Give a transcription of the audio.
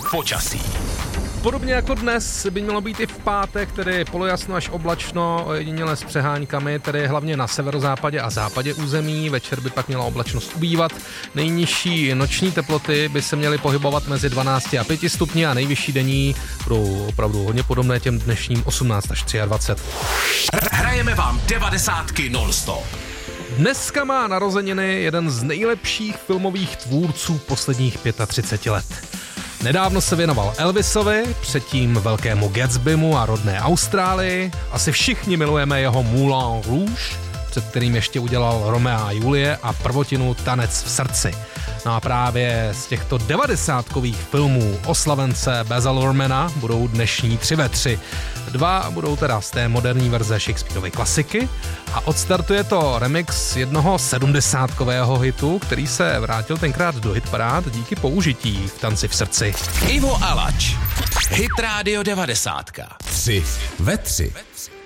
Počasí. Podobně jako dnes by mělo být i v pátek, tedy polojasno až oblačno, ojediněle s přeháňkami, tedy hlavně na severozápadě a západě území. Večer by pak měla oblačnost ubývat. Nejnižší noční teploty by se měly pohybovat mezi 12 a 5 stupni a nejvyšší denní budou opravdu hodně podobné těm dnešním 18 až 23. Hrajeme vám 90 non-stop. Dneska má narozeniny jeden z nejlepších filmových tvůrců posledních 35 let. Nedávno se věnoval Elvisovi, předtím velkému Gatsbymu a rodné Austrálii. Asi všichni milujeme jeho Moulin Rouge, před kterým ještě udělal Romea a Julie a prvotinu Tanec v srdci. No a právě z těchto 90kových filmů oslavence Baza Luhrmanna budou dnešní 3 ve 3. 2 budou teda z té moderní verze Shakespeareovy klasiky a odstartuje to remix jednoho 70kového hitu, který se vrátil tenkrát do hitparád díky použití v Tanci v srdci. Ivo Alač. Hit Radio 90. 3 ve 3.